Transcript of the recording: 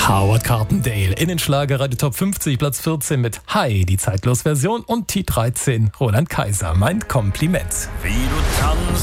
Howard Carpendale in den Schlagerradio Top 50, Platz 14 mit Hi, die Zeitlos-Version, und T13 Roland Kaiser, mein Kompliment. Wie du tanzt